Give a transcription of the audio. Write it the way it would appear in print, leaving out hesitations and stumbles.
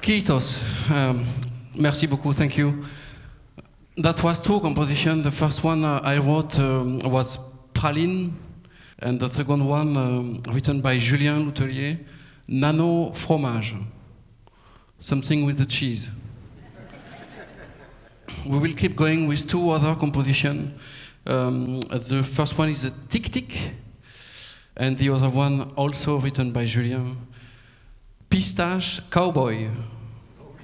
Kiitos. Merci beaucoup, thank you. That was two compositions. The first one I wrote was Praline, and the second one written by Julien Loutelier, Nano Fromage, something with the cheese. We will keep going with two other compositions. The first one is a Tic Tic, and the other one also written by Julien, Pistache Cowboy.